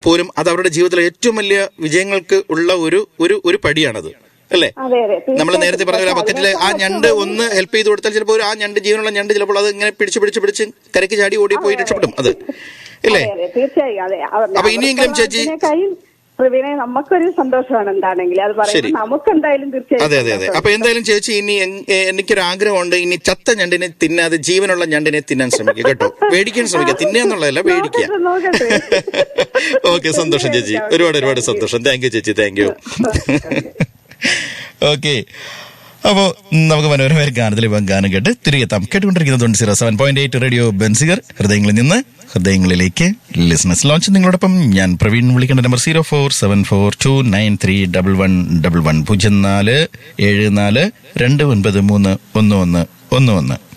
പോലും അത് അവരുടെ ജീവിതത്തിലെ ഏറ്റവും വലിയ വിജയങ്ങൾക്ക് ഉള്ള ഒരു പടിയാണത്, അല്ലേ? നമ്മൾ നേരത്തെ പറഞ്ഞ ബക്കറ്റിലെ ആ ഞണ്ട് ഒന്ന് ഹെൽപ്പ് ചെയ്ത് കൊടുത്താൽ ചിലപ്പോൾ ആ ഞണ്ട്, ജീവനുള്ള ഞണ്ട്, ചിലപ്പോൾ അത് ഇങ്ങനെ പിടിച്ച് കരയ്ക്ക് ചാടി ഓടി പോയി രക്ഷപ്പെടും. അത് ഇല്ലേ? തീർച്ചയായും. അപ്പൊ ഇനിയെങ്കിലും ചേച്ചി നമുക്കൊരു സന്തോഷമാണ് എന്താണെങ്കിലും അത് പറയുന്നത് നമുക്ക് എന്തായാലും തീർച്ചയായും. അതെ. അപ്പൊ എന്തായാലും ചേച്ചി ഇനി എനിക്കൊരു ആഗ്രഹമുണ്ട്, ഇനി ചത്ത ഞണ്ടിനെ തിന്നാതെ ജീവനുള്ള ഞണ്ടിനെ തിന്നാൻ ശ്രമിക്കുക കേട്ടോ. പേടിക്കാൻ ശ്രമിക്കുക, തിന്നുകയെന്നുള്ളതല്ല, പേടിക്കുക. ഓക്കെ, സന്തോഷം ചേച്ചി, ഒരുപാട് സന്തോഷം. താങ്ക് യു ചേച്ചി, താങ്ക് യു. ഓക്കെ, അപ്പോ നമുക്ക് മനോരമ ഗാനത്തിൽ ഇപ്പം ഗാനം കേട്ട് തിരികെ എത്താം. കേട്ടുകൊണ്ടിരിക്കുന്നത് 107.8 റേഡിയോ ബെൻസിഗർ, ഹൃദയങ്ങളിൽ നിന്ന് ഹൃദയങ്ങളിലേക്ക് ലിസണേഴ്സ് ലോഞ്ച്. നിങ്ങളോടൊപ്പം ഞാൻ പ്രവീൺ. വിളിക്കേണ്ട നമ്പർ 0474293111 0474293111.